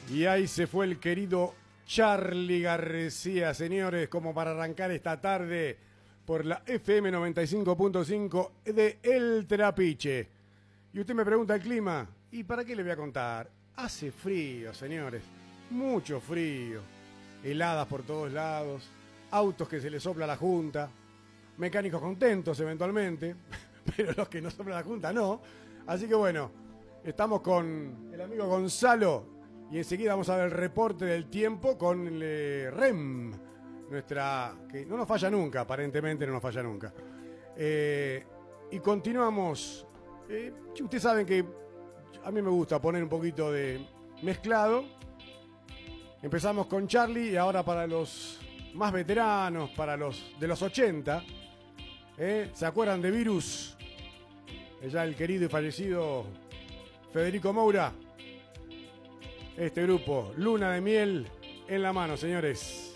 Y ahí se fue el querido Charly García, señores, como para arrancar esta tarde por la FM 95.5 de El Trapiche. Y usted me pregunta el clima, ¿y para qué le voy a contar? Hace frío, señores, mucho frío, heladas por todos lados, autos que se les sopla la junta, mecánicos contentos eventualmente, pero los que no soplan la junta no. Así que bueno, estamos con el amigo Gonzalo y enseguida vamos a ver el reporte del tiempo con el REM, nuestra, que no nos falla nunca, aparentemente no nos falla nunca. Y continuamos. Ustedes saben que a mí me gusta poner un poquito de mezclado. Empezamos con Charly y ahora para los más veteranos, para los de los 80, ¿se acuerdan de Virus? Ya el querido y fallecido Federico Moura. Este grupo, Luna de Miel en la mano, señores.